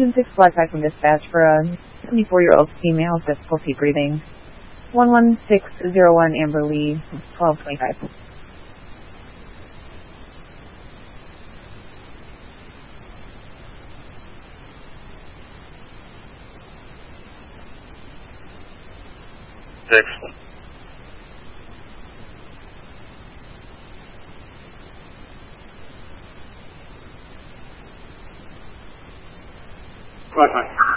6 flight back from dispatch for a 74-year-old female with difficulty breathing. 11601 Amber Lee, 1225. Six. Wi-Fi.